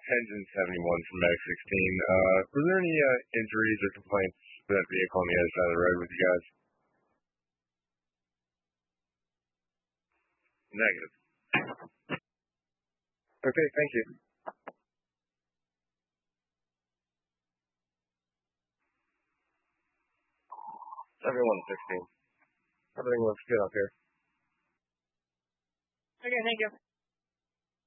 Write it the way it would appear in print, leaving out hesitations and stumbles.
Engine 71 from Mag 16. Were there any injuries or complaints to that vehicle on the other side of the road with you guys? Negative. Okay, thank you. Everyone 16. Everything looks good up here. Okay, thank you.